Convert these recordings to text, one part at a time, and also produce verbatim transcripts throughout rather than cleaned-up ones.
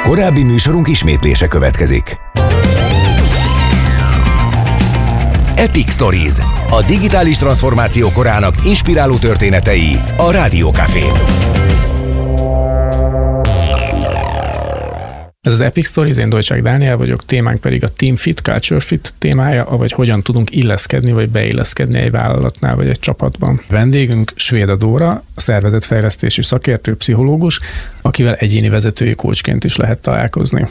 Korábbi műsorunk ismétlése következik. Epic Stories, a digitális transformáció korának inspiráló történetei a Rádió Cafén. Ez az Epic Stories, én Dolcsák Dániel vagyok, témánk pedig a Team Fit, Culture Fit témája, avagy hogyan tudunk illeszkedni, vagy beilleszkedni egy vállalatnál, vagy egy csapatban. Vendégünk Svéda Dóra, szervezetfejlesztési szakértő, pszichológus, akivel egyéni vezetői coachként is lehet találkozni.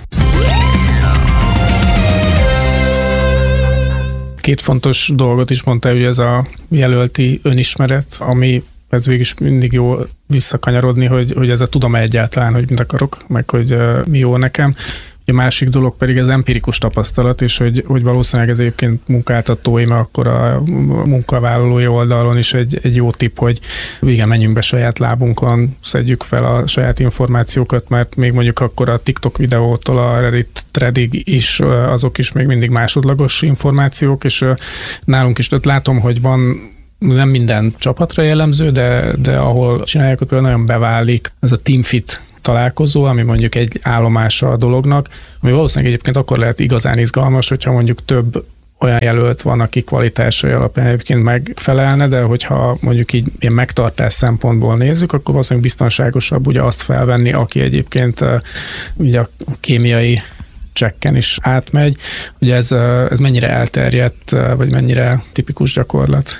Két fontos dolgot is mondta, hogy ez a jelölti önismeret, ami ez végig is mindig jó visszakanyarodni, hogy, hogy ez a tudom-e egyáltalán, hogy mit akarok, meg hogy uh, mi jó nekem. A másik dolog pedig az empirikus tapasztalat, és hogy, hogy valószínűleg ez egyébként munkáltatói, mert akkor a munkavállalói oldalon is egy, egy jó tipp, hogy igen, menjünk be saját lábunkon, szedjük fel a saját információkat, mert még mondjuk akkor a TikTok videótól a Reddit threadig is, azok is még mindig másodlagos információk, és nálunk is, tehát látom, hogy van nem minden csapatra jellemző, de, de ahol csinálják, ott például nagyon beválik ez a Team Fit találkozó, ami mondjuk egy állomása a dolognak, ami valószínűleg egyébként akkor lehet igazán izgalmas, hogyha mondjuk több olyan jelölt van, aki kvalitásai alapján egyébként megfelelne, de hogyha mondjuk így ilyen megtartás szempontból nézzük, akkor valószínűleg biztonságosabb ugye azt felvenni, aki egyébként ugye a kémiai csekken is átmegy. Ugye ez, ez mennyire elterjedt, vagy mennyire tipikus gyakorlat?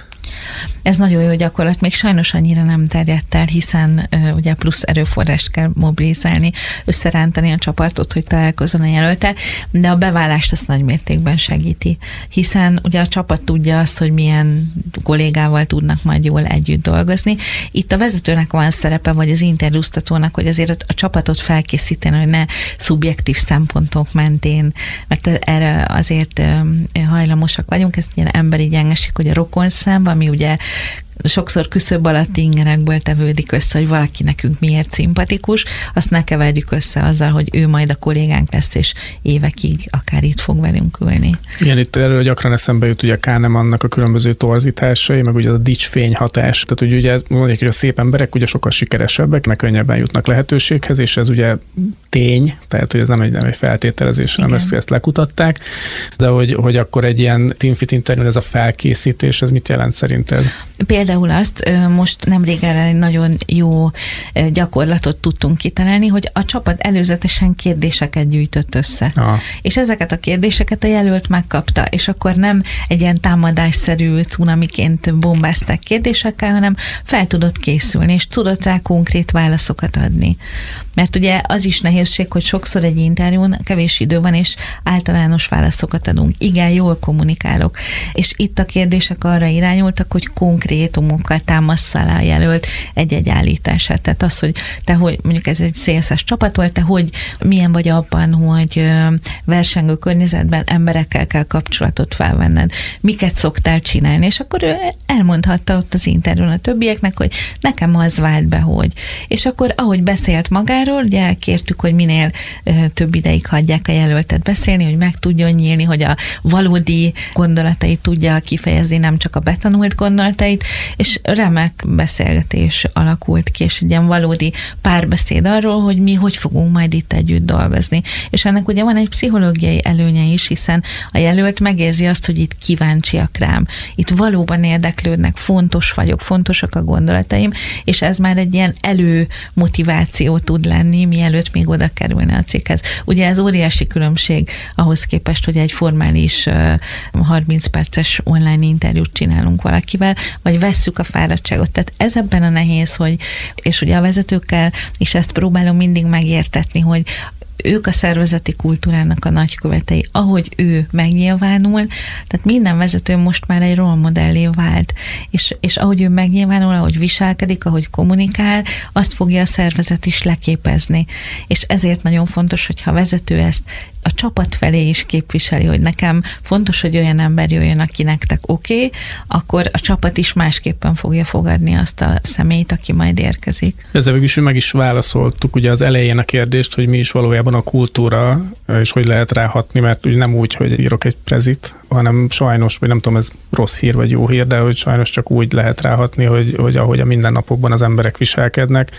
Ez nagyon jó gyakorlat, még sajnos annyira nem terjedt el, hiszen uh, ugye plusz erőforrást kell mobilizálni, összerántani a csapatot, hogy találkozzon a jelölttel, de a beválást azt nagy mértékben segíti, hiszen ugye a csapat tudja azt, hogy milyen kollégával tudnak majd jól együtt dolgozni. Itt a vezetőnek van szerepe, vagy az interjúztatónak, hogy azért a csapatot felkészíteni, hogy ne szubjektív szempontok mentén, mert erre azért hajlamosak vagyunk, ez ilyen emberi gyengeség, hogy a rokonszem, ami ugye sokszor küszöb alatti ingerekből tevődik össze, hogy valaki nekünk miért szimpatikus, azt ne keverjük össze azzal, hogy ő majd a kollégánk lesz, és évekig akár itt fog velünk ülni. Igen, itt erről gyakran eszembe jut ugye a Kahnemannak a különböző torzításai, meg ugye a dicsfény hatás. Tehát hogy ugye mondják, hogy a szép emberek ugye sokkal sikeresebbek, meg könnyebben jutnak lehetőséghez, és ez ugye tény, tehát hogy ez nem egy, nem egy feltételezés, hanem ezt, ezt lekutatták, de hogy, hogy akkor egy ilyen teamfit interjú, ez a felkészítés, ez mit jelent szerinted? Például azt, most nemrég egy nagyon jó gyakorlatot tudtunk kitalálni, hogy a csapat előzetesen kérdéseket gyűjtött össze. Aha. És ezeket a kérdéseket a jelölt megkapta, és akkor nem egy ilyen támadásszerű cunamiként bombázták kérdésekkel, hanem fel tudott készülni, és tudott rá konkrét válaszokat adni. Mert ugye az is nehézség, hogy sokszor egy interjún kevés idő van, és általános válaszokat adunk. Igen, jól kommunikálok. És itt a kérdések arra irányultak, hogy konkrétumokkal támassza alá a jelölt egy-egy állítását. Tehát az, hogy te, hogy mondjuk ez egy szélszes csapat volt, te hogy milyen vagy abban, hogy versengő környezetben emberekkel kell kapcsolatot felvenned. Miket szoktál csinálni? És akkor ő elmondhatta ott az interjún a többieknek, hogy nekem az vált be, hogy. És akkor ahogy beszélt magáról, ugye kértük, hogy minél több ideig hagyják a jelöltet beszélni, hogy meg tudjon nyílni, hogy a valódi gondolatait tudja kifejezni, nem csak a betanult gondolatait, és remek beszélgetés alakult ki, és egy ilyen valódi párbeszéd arról, hogy mi hogy fogunk majd itt együtt dolgozni. És ennek ugye van egy pszichológiai előnye is, hiszen a jelölt megérzi azt, hogy itt kíváncsiak rám, itt valóban érdeklődnek, fontos vagyok, fontosak a gondolataim, és ez már egy ilyen előmotiváció tud lenni, mielőtt még oda kerülne a céghez. Ugye ez óriási különbség ahhoz képest, hogy egy formális harminc perces online interjút csinálunk valakivel, vagy vesszük a fáradtságot. Tehát ez ebben a nehéz, hogy, és ugye a vezetőkkel, és ezt próbálom mindig megértetni, hogy ők a szervezeti kultúrának a nagykövetei, ahogy ő megnyilvánul, tehát minden vezető most már egy rollemodellé vált, és, és ahogy ő megnyilvánul, ahogy viselkedik, ahogy kommunikál, azt fogja a szervezet is leképezni. És ezért nagyon fontos, hogyha a vezető ezt a csapat felé is képviseli, hogy nekem fontos, hogy olyan ember jöjjön, aki nektek oké, okay, akkor a csapat is másképpen fogja fogadni azt a személyt, aki majd érkezik. Ezzel végül is meg is válaszoltuk ugye az elején a kérdést, hogy mi is valójában a kultúra, és hogy lehet ráhatni, mert ugye nem úgy, hogy írok egy prezit, hanem sajnos, vagy nem tudom, ez rossz hír vagy jó hír, de hogy sajnos csak úgy lehet ráhatni, hogy, hogy ahogy a mindennapokban az emberek viselkednek,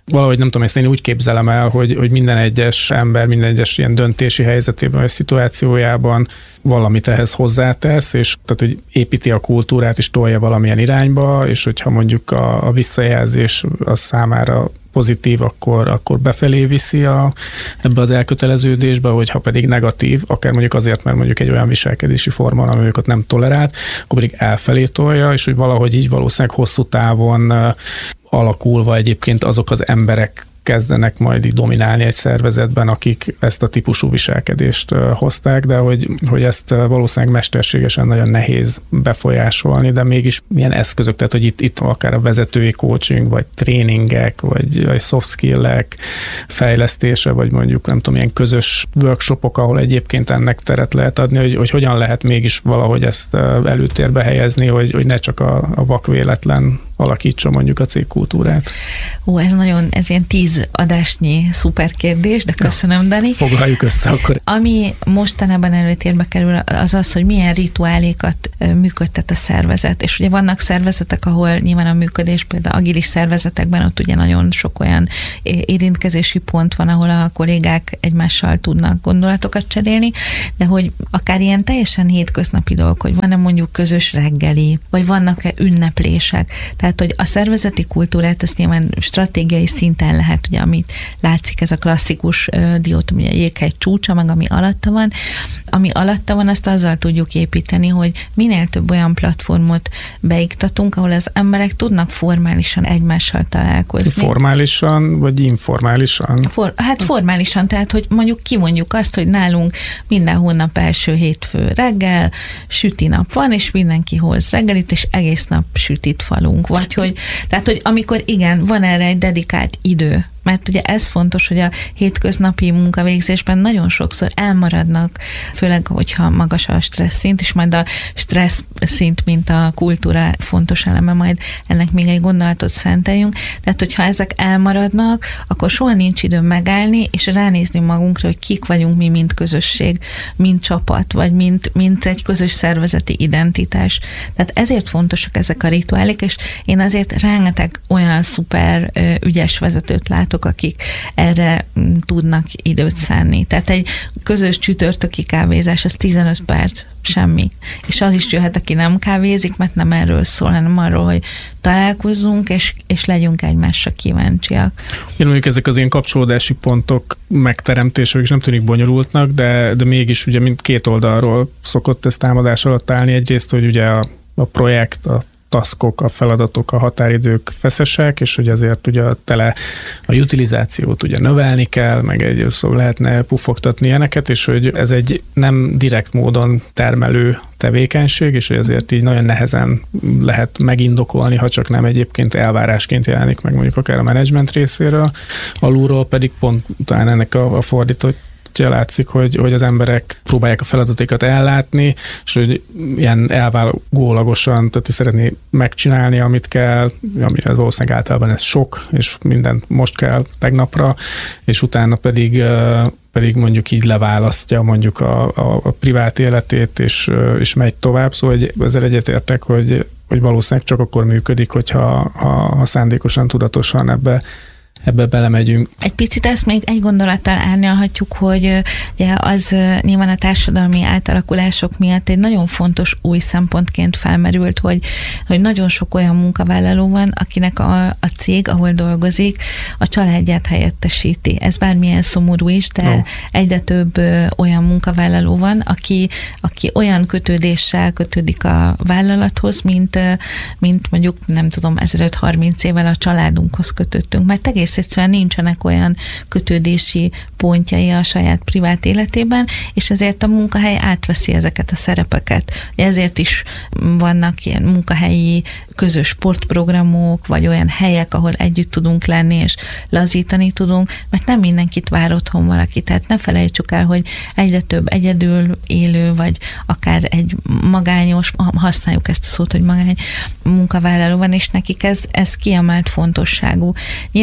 valahogy nem tudom, ezt én úgy képzelem el, hogy, hogy minden egyes ember, minden egyes ilyen döntési helyzetében, vagy szituációjában valamit ehhez hozzátesz, és tehát, hogy építi a kultúrát, és tolja valamilyen irányba, és hogyha mondjuk a, a visszajelzés az számára pozitív, akkor, akkor befelé viszi a, ebbe az elköteleződésbe, hogyha pedig negatív, akár mondjuk azért, mert mondjuk egy olyan viselkedési forma, ami őket nem tolerált, akkor pedig elfelé tolja, és hogy valahogy így valószínűleg hosszú távon alakulva egyébként azok az emberek kezdenek majd így dominálni egy szervezetben, akik ezt a típusú viselkedést hozták, de hogy, hogy ezt valószínűleg mesterségesen nagyon nehéz befolyásolni, de mégis milyen eszközök, tehát hogy itt, itt akár a vezetői coaching, vagy tréningek, vagy, vagy soft skill-ek fejlesztése, vagy mondjuk nem tudom, ilyen közös workshopok, ahol egyébként ennek teret lehet adni, hogy, hogy hogyan lehet mégis valahogy ezt előtérbe helyezni, hogy, hogy ne csak a, a vakvéletlen alakítsa mondjuk a cégkultúrát. Ó, ez nagyon, ez ilyen tíz adásnyi szuper kérdés, de köszönöm, ja, Dani. Foglaljuk össze akkor. Ami mostanában előtérbe kerül, az az, hogy milyen rituálékat működtet a szervezet. És ugye vannak szervezetek, ahol nyilván a működés, például agilis szervezetekben ott ugye nagyon sok olyan érintkezési pont van, ahol a kollégák egymással tudnak gondolatokat cserélni, de hogy akár ilyen teljesen hétköznapi dolgok, hogy van-e mondjuk közös reggeli, vagy vannak-e ünneplések. Tehát, hogy a szervezeti kultúrát ezt nyilván stratégiai szinten lehet, ugye, amit látszik, ez a klasszikus uh, diótom, ugye a jéghegy csúcsa, meg ami alatta van. Ami alatta van, azt azzal tudjuk építeni, hogy minél több olyan platformot beiktatunk, ahol az emberek tudnak formálisan egymással találkozni. Formálisan, vagy informálisan? For, hát formálisan, tehát, hogy mondjuk kimondjuk azt, hogy nálunk minden hónap első hétfő reggel süti nap van, és mindenki hoz reggelit, és egész nap sütit falunk. Vagy hogy, tehát, hogy amikor igen, van erre egy dedikált idő, mert ugye ez fontos, hogy a hétköznapi munkavégzésben nagyon sokszor elmaradnak, főleg, hogyha magas a stressz szint, és majd a stressz szint, mint a kultúra fontos eleme, majd ennek még egy gondolatot szenteljünk. Tehát, hogyha ezek elmaradnak, akkor soha nincs idő megállni, és ránézni magunkra, hogy kik vagyunk mi, mint közösség, mint csapat, vagy mint, mint egy közös szervezeti identitás. Tehát ezért fontosak ezek a rituálék, és én azért rengeteg olyan szuper ügyes vezetőt látok, akik erre tudnak időt szánni. Tehát egy közös csütörtöki kávézás, az tizenöt perc, semmi. És az is jöhet, aki nem kávézik, mert nem erről szól, hanem arról, hogy találkozzunk, és, és legyünk egymásra kíváncsiak. Én mondjuk ezek az ilyen kapcsolódási pontok megteremtése is nem tűnik bonyolultnak, de, de mégis ugye mind két oldalról szokott ez támadás alatt állni. Egyrészt, hogy ugye a, a projekt, a taskok, a feladatok, a határidők feszesek, és hogy azért ugye tele a utilizációt ugye növelni kell, meg egy szó lehetne pufogtatni ilyeneket, és hogy ez egy nem direkt módon termelő tevékenység, és hogy azért így nagyon nehezen lehet megindokolni, ha csak nem egyébként elvárásként jelenik meg mondjuk akár a menedzsment részéről, alulról pedig pont talán ennek a, a fordított látszik, hogy, hogy az emberek próbálják a feladatokat ellátni, és hogy ilyen elvágólagosan, tehát szeretné megcsinálni, amit kell, ami ez valószínűleg általában ez sok, és mindent most kell tegnapra, és utána pedig pedig mondjuk így leválasztja mondjuk a, a, a privát életét, és, és megy tovább, szóval hogy ezzel egyetértek, hogy, hogy valószínűleg csak akkor működik, hogyha ha, ha szándékosan, tudatosan ebbe ebbe belemegyünk. Egy picit ezt még egy gondolattal árnyalhatjuk, hogy ugye az nyilván a társadalmi átalakulások miatt egy nagyon fontos új szempontként felmerült, hogy, hogy nagyon sok olyan munkavállaló van, akinek a, a cég, ahol dolgozik, a családját helyettesíti. Ez bármilyen szomorú is, de no. egyre több olyan munkavállaló van, aki, aki olyan kötődéssel kötődik a vállalathoz, mint, mint mondjuk, nem tudom, ezeröt-harminc évvel a családunkhoz kötöttünk, mert egész egyszerűen nincsenek olyan kötődési pontjai a saját privát életében, és ezért a munkahely átveszi ezeket a szerepeket. Ezért is vannak ilyen munkahelyi közös sportprogramok, vagy olyan helyek, ahol együtt tudunk lenni, és lazítani tudunk, mert nem mindenkit vár otthon valaki. Tehát ne felejtsük el, hogy egyre több egyedül élő, vagy akár egy magányos, használjuk ezt a szót, hogy magány munkavállaló van, és nekik ez, ez kiemelt fontosságú. Nyilván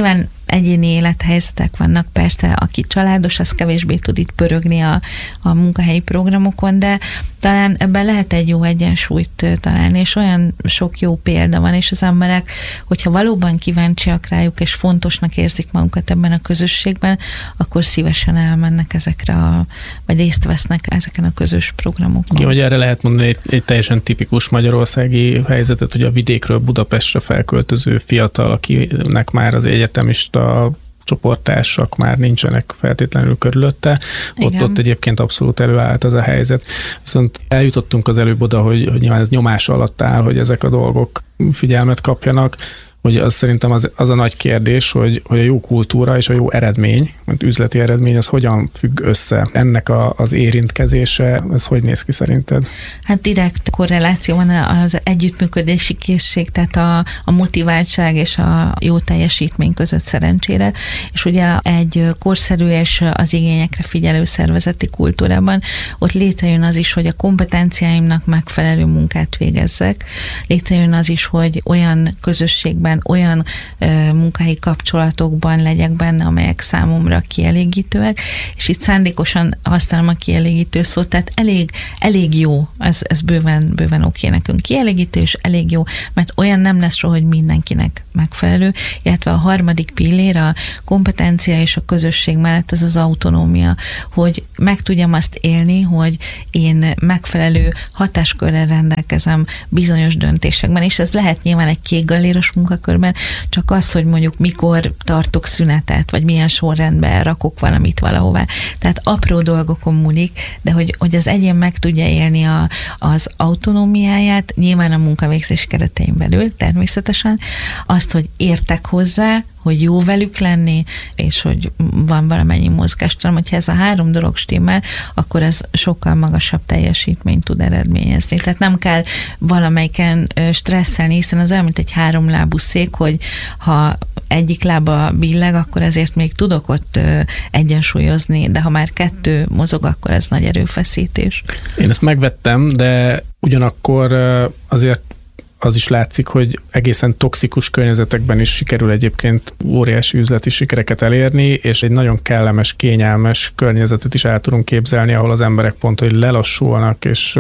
egyéni élethelyzetek vannak, persze, aki családos, az kevésbé tud itt pörögni a, a munkahelyi programokon, de talán ebben lehet egy jó egyensúlyt találni, és olyan sok jó példa van, és az emberek, hogyha valóban kíváncsiak rájuk, és fontosnak érzik magukat ebben a közösségben, akkor szívesen elmennek ezekre, a, vagy részt vesznek ezeken a közös programokon. Igen, hogy erre lehet mondani egy, egy teljesen tipikus magyarországi helyzetet, hogy a vidékről Budapestre felköltöző fiatal, akinek már az egyetemista csoporttársak már nincsenek feltétlenül körülötte. Ott, ott egyébként abszolút előállt az a helyzet. Viszont eljutottunk az előbb oda, hogy, hogy nyilván ez nyomás alatt áll, hogy ezek a dolgok figyelmet kapjanak, hogy az szerintem az, az a nagy kérdés, hogy, hogy a jó kultúra és a jó eredmény, mint üzleti eredmény, az hogyan függ össze. Ennek a, az érintkezése, ez hogy néz ki szerinted? Hát direkt korreláció van az együttműködési készség, tehát a, a motiváltság és a jó teljesítmény között szerencsére, és ugye egy korszerű és az igényekre figyelő szervezeti kultúrában ott létrejön az is, hogy a kompetenciáimnak megfelelő munkát végezzek, létrejön az is, hogy olyan közösségben, olyan ö, munkahelyi kapcsolatokban legyek benne, amelyek számomra kielégítőek, és itt szándékosan használom a kielégítő szót, tehát elég, elég jó, ez, ez bőven, bőven oké nekünk, kielégítő, és elég jó, mert olyan nem lesz soha, hogy mindenkinek megfelelő, illetve a harmadik pillér, a kompetencia és a közösség mellett az az autonómia, hogy meg tudjam azt élni, hogy én megfelelő hatáskörrel rendelkezem bizonyos döntésekben, és ez lehet nyilván egy kékgalléros munkakörben, csak az, hogy mondjuk mikor tartok szünetet, vagy milyen sorrendben rakok valamit valahová. Tehát apró dolgokon múlik, de hogy, hogy az egyén meg tudja élni a, az autonómiáját, nyilván a munkavégzés keretein belül természetesen, azt, hogy értek hozzá, hogy jó velük lenni, és hogy van valamennyi mozgástalan, hogyha ez a három dolog stimmel, akkor ez sokkal magasabb teljesítményt tud eredményezni. Tehát nem kell valamelyiken stresszelni, hiszen az olyan, mint egy háromlábú szék, hogy ha egyik lába billeg, akkor ezért még tudok ott egyensúlyozni, de ha már kettő mozog, akkor ez nagy erőfeszítés. Én ezt megvettem, de ugyanakkor azért az is látszik, hogy egészen toxikus környezetekben is sikerül egyébként óriási üzleti sikereket elérni, és egy nagyon kellemes, kényelmes környezetet is el tudunk képzelni, ahol az emberek pont, hogy lelassulnak, és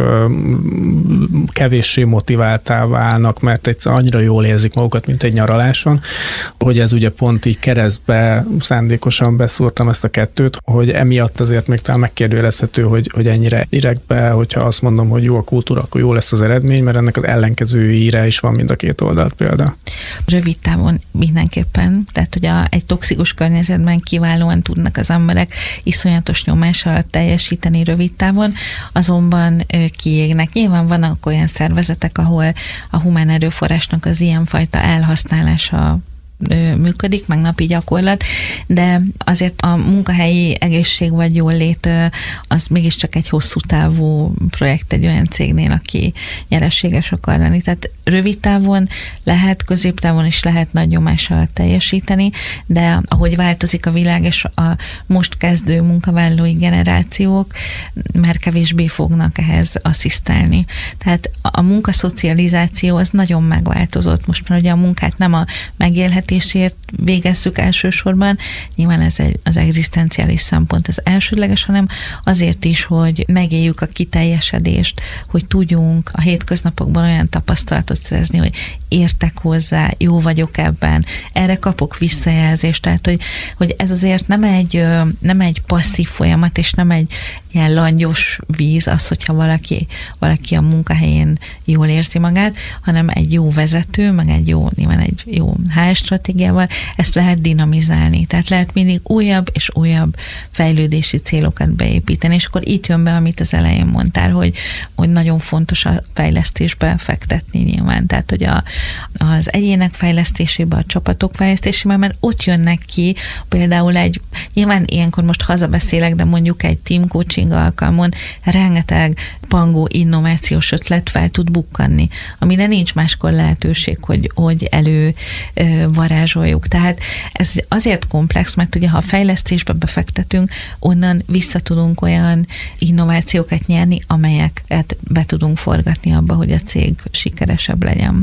kevéssé motiváltá válnak, mert egy annyira jól érzik magukat, mint egy nyaraláson, hogy ez ugye pont így keresztbe szándékosan beszúrtam ezt a kettőt, hogy emiatt azért még talán megkérdőjelezhető, hogy, hogy ennyire direktbe, hogyha azt mondom, hogy jó a kultúra, akkor jó lesz az eredmény, mert ennek az ellenkezői is van mind a két oldalt példa. Rövid távon mindenképpen, tehát hogy a, egy toxikus környezetben kiválóan tudnak az emberek iszonyatos nyomás alatt teljesíteni rövid távon, azonban ö, kiégnek. Nyilván vannak olyan szervezetek, ahol a humán erőforrásnak az ilyenfajta elhasználása működik, meg napi gyakorlat, de azért a munkahelyi egészség vagy jólét az mégiscsak egy hosszú távú projekt egy olyan cégnél, aki nyereséges akar lenni. Tehát rövid távon lehet, középtávon is lehet nagy nyomás alatt teljesíteni, de ahogy változik a világ, és a most kezdő munkavállalói generációk már kevésbé fognak ehhez asszisztálni. Tehát a munkaszocializáció az nagyon megváltozott. Most már ugye a munkát nem a megélhetésért végezzük elsősorban, nyilván ez egy, az egzisztenciális szempont az elsődleges, hanem azért is, hogy megéljük a kiteljesedést, hogy tudjunk a hétköznapokban olyan tapasztalatot szerezni, hogy értek hozzá, jó vagyok ebben, erre kapok visszajelzést, tehát hogy, hogy ez azért nem egy, nem egy passzív folyamat, és nem egy ilyen langyos víz az, hogyha valaki, valaki a munkahelyén jól érzi magát, hanem egy jó vezető, meg egy jó, nyilván egy jó há er stratégiával ezt lehet dinamizálni. Tehát lehet mindig újabb és újabb fejlődési célokat beépíteni, és akkor itt jön be, amit az elején mondtál, hogy, hogy nagyon fontos a fejlesztésbe fektetni nyilván. Tehát, hogy a, az egyének fejlesztésébe, a csapatok fejlesztésébe, mert ott jönnek ki például egy, nyilván ilyenkor most hazabeszélek, de mondjuk egy team coaching alkalmon rengeteg pangó innovációs ötlet fel tud bukkanni, amire nincs máskor lehetőség, hogy, hogy elő ö, varázsoljuk. Tehát ez azért komplex, mert ugye ha a fejlesztésbe befektetünk, onnan vissza tudunk olyan innovációkat nyerni, amelyeket be tudunk forgatni abba, hogy a cég sikeresebb legyen.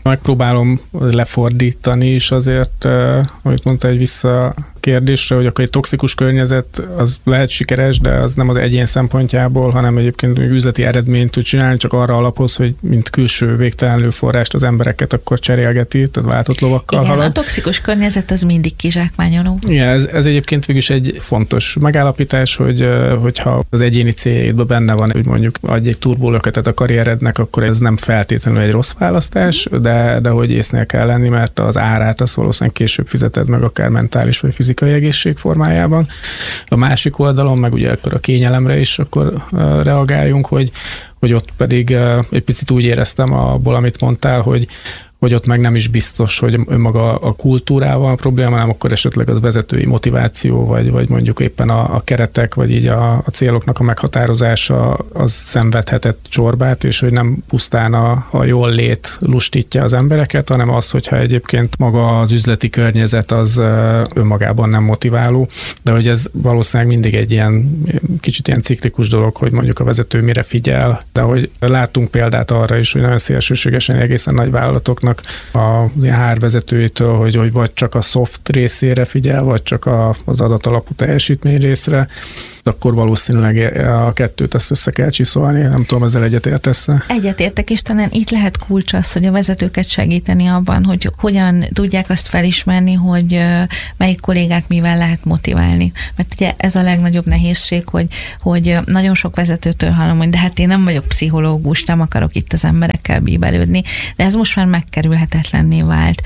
Megpróbálom lefordítani is azért, amit mondta egy vissza kérdésre, hogy akkor egy toxikus környezet az lehet sikeres, de az nem az egyén szempontjából, hanem egyébként üzleti eredményt tud csinálni, csak arra alapoz, hogy mint külső végtelenlő forrást az embereket akkor cserélgeti, tehát váltott lovakkal Igen, halad. A toxikus környezet az mindig kizsákmányoló. Igen, ez, ez egyébként végülis egy fontos megállapítás, hogy hogyha az egyéni céljaidban benne van, hogy mondjuk adj egy turbólöketet a karrierednek, akkor ez nem feltétlenül egy rossz választás, de, de hogy észnél kell lenni, mert az árát azt valószínűleg később fizeted meg, akár mentális vagy fizikai egészség formájában. A másik oldalon, meg ugye akkor a kényelemre is akkor reagáljunk, hogy, hogy ott pedig egy picit úgy éreztem abból, amit mondtál, hogy hogy ott meg nem is biztos, hogy önmaga a kultúrával a probléma, hanem akkor esetleg az vezetői motiváció, vagy, vagy mondjuk éppen a, a keretek, vagy így a, a céloknak a meghatározása az szenvedhetett csorbát, és hogy nem pusztán a, a jól lét lustítja az embereket, hanem az, hogyha egyébként maga az üzleti környezet az önmagában nem motiváló, de hogy ez valószínűleg mindig egy ilyen kicsit ilyen ciklikus dolog, hogy mondjuk a vezető mire figyel, de hogy látunk példát arra is, hogy nagyon szélsőségesen egészen nagy vállalatoknak a há er vezetőitől, hogy, hogy vagy csak a soft részére figyel, vagy csak a, az adatalapú teljesítmény részre, akkor valószínűleg a kettőt azt össze kell csiszolni. Nem tudom, ezzel egyetértesz? Egyetértek, és talán itt lehet kulcs az, hogy a vezetőket segíteni abban, hogy hogyan tudják azt felismerni, hogy melyik kollégát mivel lehet motiválni. Mert ugye ez a legnagyobb nehézség, hogy, hogy nagyon sok vezetőtől hallom, hogy de hát én nem vagyok pszichológus, nem akarok itt az emberekkel bíbelődni, de ez most már megkerülhetetlenné vált.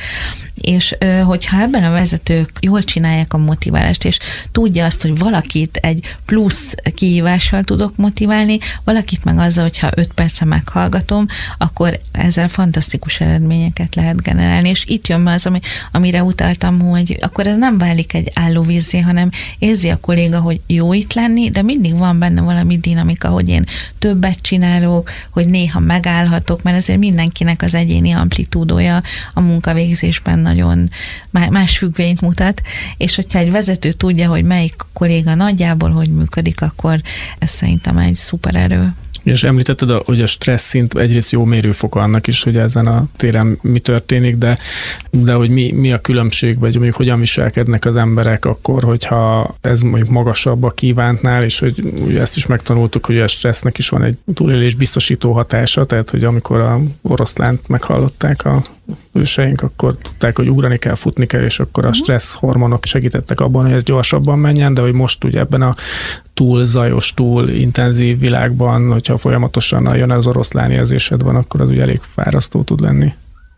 És hogyha ebben a vezetők jól csinálják a motiválást, és tudja azt, hogy valakit egy plusz kihívással tudok motiválni, valakit meg azzal, hogyha öt perce meghallgatom, akkor ezzel fantasztikus eredményeket lehet generálni. És itt jön be az, ami, amire utaltam, hogy akkor ez nem válik egy állóvízzé, hanem érzi a kolléga, hogy jó itt lenni, de mindig van benne valami dinamika, hogy én többet csinálok, hogy néha megállhatok, mert azért mindenkinek az egyéni amplitúdója a munkavégzésben nagyon más függvényt mutat, és hogyha egy vezető tudja, hogy melyik kolléga nagyjából hogy működik, akkor ez szerintem egy szuper erő. És említetted, hogy a stressz szint egyrészt jó mérőfoka annak is, hogy ezen a téren mi történik, de, de hogy mi, mi a különbség, vagy mondjuk hogyan viselkednek az emberek akkor, hogyha ez mondjuk magasabb a kívántnál, és hogy ugye ezt is megtanultuk, hogy a stressznek is van egy túlélés biztosító hatása, tehát hogy amikor a oroszlánt meghallották a őseink, akkor tudták, hogy ugrani kell, futni kell, és akkor a stressz hormonok segítettek abban, hogy ez gyorsabban menjen, de hogy most ugye ebben a túl zajos, túl intenzív világban, hogyha folyamatosan jön az oroszlán érzésed van, akkor az ugye elég fárasztó tud lenni.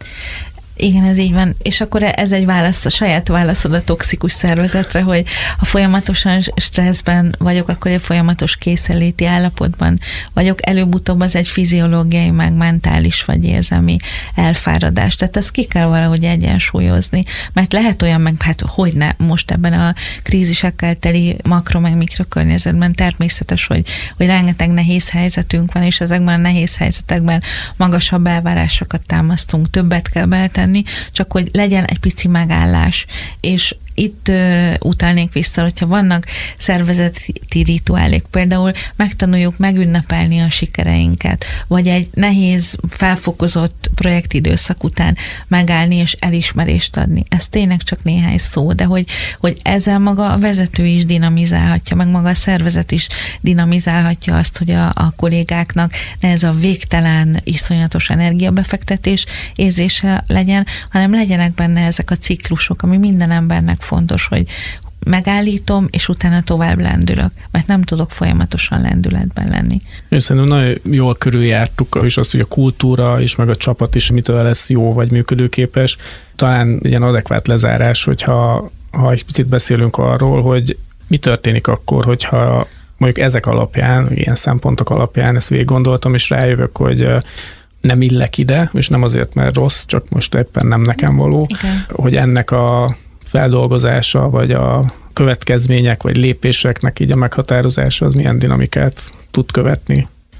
Igen, ez így van. És akkor ez egy válasz, a saját válaszod a toxikus szervezetre, hogy ha folyamatosan stresszben vagyok, akkor egy folyamatos készenléti állapotban vagyok. Előbb-utóbb az egy fiziológiai, meg mentális vagy érzelmi elfáradás. Tehát ezt ki kell valahogy egyensúlyozni. Mert lehet olyan, meg hát hogyne most ebben a krízisekkel teli makro- meg mikrokörnyezetben természetes, hogy, hogy rengeteg nehéz helyzetünk van, és ezekben a nehéz helyzetekben magasabb elvárásokat támasztunk, többet kell beletenni, csak hogy legyen egy pici megállás. És itt uh, utalnék vissza, hogyha vannak szervezeti rituálék, például megtanuljuk megünnepelni a sikereinket, vagy egy nehéz, felfokozott projektidőszak után megállni és elismerést adni. Ez tényleg csak néhány szó, de hogy, hogy ezzel maga a vezető is dinamizálhatja, meg maga a szervezet is dinamizálhatja azt, hogy a, a kollégáknak ne ez a végtelen, iszonyatos energiabefektetés érzése legyen, hanem legyenek benne ezek a ciklusok, ami minden embernek fontos, hogy megállítom, és utána tovább lendülök, mert nem tudok folyamatosan lendületben lenni. Én szerintem nagyon jól körüljártuk, és azt, hogy a kultúra és meg a csapat is mitől lesz jó vagy működőképes. Talán ilyen adekvát lezárás, hogyha ha egy picit beszélünk arról, hogy mi történik akkor, hogyha mondjuk ezek alapján, ilyen szempontok alapján ezt végig gondoltam, és rájövök, hogy nem illek ide, és nem azért, mert rossz, csak most éppen nem nekem való, igen. Hogy ennek a feldolgozása, vagy a következmények, vagy lépéseknek így a meghatározása, az milyen dinamikát tud követni.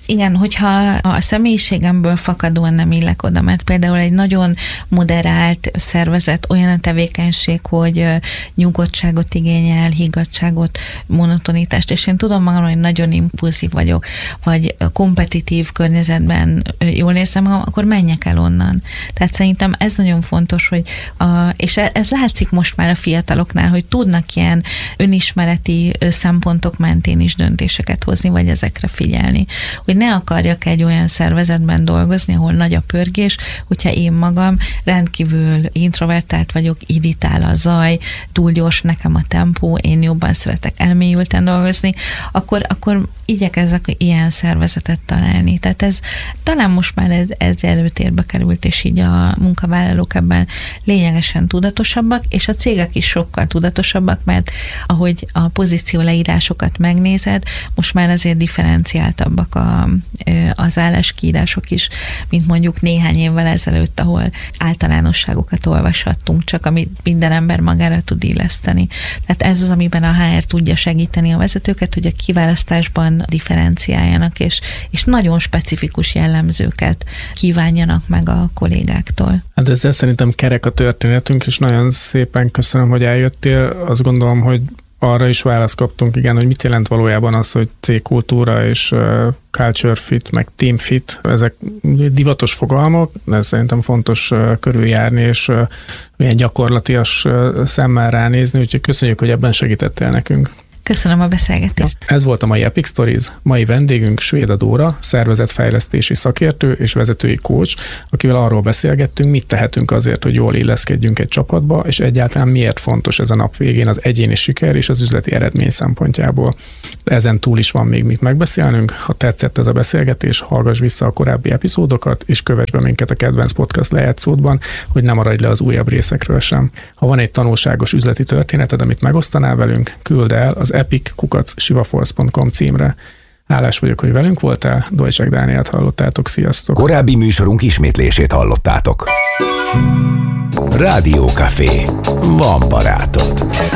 Igen, hogyha a személyiségemből fakadóan nem illek oda, mert például egy nagyon moderált szervezet, olyan a tevékenység, hogy nyugodtságot igényel, higgadtságot, monotonitást, és én tudom magam, hogy nagyon impulzív vagyok, vagy kompetitív környezetben jól érzem magam, akkor menjek el onnan. Tehát szerintem ez nagyon fontos, hogy a, és ez látszik most már a fiataloknál, hogy tudnak ilyen önismereti szempontok mentén is döntéseket hozni, vagy ezekre figyelni. Hogy ne akarjak egy olyan szervezetben dolgozni, ahol nagy a pörgés, hogyha én magam rendkívül introvertált vagyok, irritál a zaj, túl gyors nekem a tempó, én jobban szeretek elmélyülten dolgozni, akkor, akkor igyekezzek ilyen szervezetet találni. Tehát ez talán most már ez, ez előtérbe került, és így a munkavállalók ebben lényegesen tudatosabbak, és a cégek is sokkal tudatosabbak, mert ahogy a pozíció leírásokat megnézed, most már azért differenciáltabbak a, az álláskiírások is, mint mondjuk néhány évvel ezelőtt, ahol általánosságokat olvashattunk, csak amit minden ember magára tud illeszteni. Tehát ez az, amiben a há er tudja segíteni a vezetőket, hogy a kiválasztásban differenciáljanak, és, és nagyon specifikus jellemzőket kívánjanak meg a kollégáktól. Hát ezzel szerintem kerek a történetünk, és nagyon szépen köszönöm, hogy eljöttél. Azt gondolom, hogy arra is választ kaptunk, igen, hogy mit jelent valójában az, hogy cégkultúra és culture fit, meg team fit, ezek divatos fogalmak, de szerintem fontos körüljárni, és milyen gyakorlatias szemmel ránézni, úgyhogy köszönjük, hogy ebben segítettél nekünk. Köszönöm a beszélgetést. Ez volt a mai Epic Stories. Mai vendégünk Svéda Dóra, szervezetfejlesztési szakértő és vezetői coach, akivel arról beszélgettünk, mit tehetünk azért, hogy jól illeszkedjünk egy csapatba, és egyáltalán miért fontos ez a nap végén az egyéni siker és az üzleti eredmény szempontjából. Ezen túl is van még mit megbeszélnünk. Ha tetszett ez a beszélgetés, hallgass vissza a korábbi epizódokat, és kövess be minket a kedvenc podcast lejátszódban, hogy ne maradj le az újabb részekről sem. Ha van egy tanulságos üzleti történeted, amit megosztanál velünk, küld el az epic kukac sivaforce pont com címre. Hálás vagyok, hogy velünk voltál. Dojcsák Dánielt hallottátok. Sziasztok! Korábbi műsorunk ismétlését hallottátok. Rádió Café. Van barátod.